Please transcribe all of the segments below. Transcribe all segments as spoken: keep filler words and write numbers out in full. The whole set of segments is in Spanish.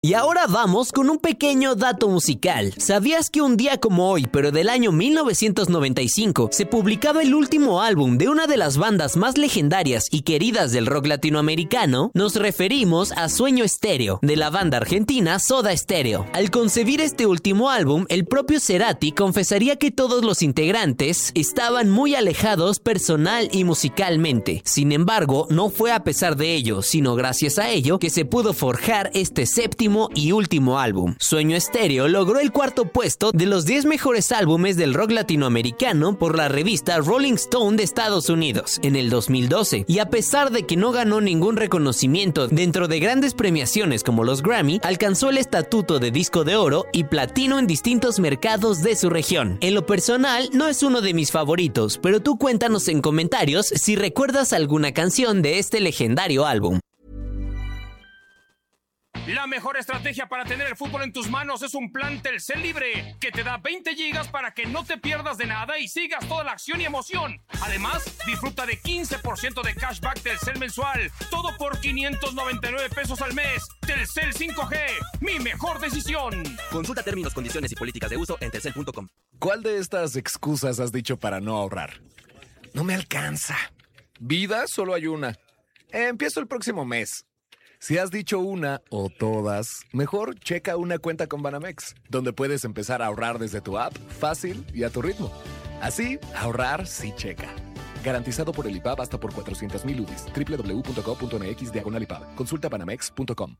Y ahora vamos con un pequeño dato musical. ¿Sabías que un día como hoy, pero del año mil novecientos noventa y cinco, se publicaba el último álbum de una de las bandas más legendarias y queridas del rock latinoamericano? Nos referimos a Sueño Estéreo, de la banda argentina Soda Stereo. Al concebir este último álbum, el propio Cerati confesaría que todos los integrantes estaban muy alejados personal y musicalmente. Sin embargo, no fue a pesar de ello, sino gracias a ello que se pudo forjar este séptimo y último álbum. Sueño Estéreo logró el cuarto puesto de los diez mejores álbumes del rock latinoamericano por la revista Rolling Stone de Estados Unidos en el dos mil doce, y a pesar de que no ganó ningún reconocimiento dentro de grandes premiaciones como los Grammy, alcanzó el estatuto de disco de oro y platino en distintos mercados de su región. En lo personal, no es uno de mis favoritos, pero tú cuéntanos en comentarios si recuerdas alguna canción de este legendario álbum. La mejor estrategia para tener el fútbol en tus manos es un plan Telcel Libre, que te da veinte gigas para que no te pierdas de nada y sigas toda la acción y emoción. Además, disfruta de quince por ciento de cashback Telcel mensual, todo por quinientos noventa y nueve pesos al mes. Telcel cinco G, mi mejor decisión. Consulta términos, condiciones y políticas de uso en telcel punto com. ¿Cuál de estas excusas has dicho para no ahorrar? No me alcanza. Vida solo hay una. Empiezo el próximo mes. Si has dicho una o todas, mejor checa una cuenta con Banamex, donde puedes empezar a ahorrar desde tu app, fácil y a tu ritmo. Así, ahorrar sí checa. Garantizado por el I P A B hasta por cuatrocientos mil U D I S. doble u doble u doble u punto co punto m x diagonal I P A B. Consulta banamex punto com.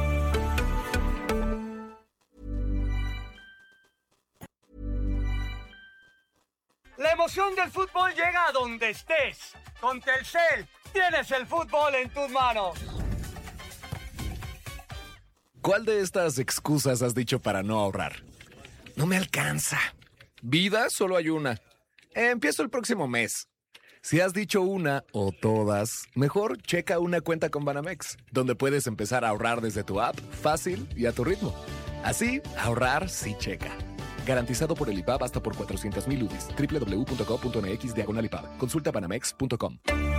La emoción del fútbol llega a donde estés. Con Telcel tienes el fútbol en tus manos. ¿Cuál de estas excusas has dicho para no ahorrar? No me alcanza. Vida solo hay una. Empiezo el próximo mes. Si has dicho una o todas, mejor checa una cuenta con Banamex, donde puedes empezar a ahorrar desde tu app, fácil y a tu ritmo. Así, ahorrar sí checa. Garantizado por el I P A B hasta por cuatrocientos mil U D I S. doble u doble u doble u punto co punto m x diagonal I P A B. Consulta banamex punto com.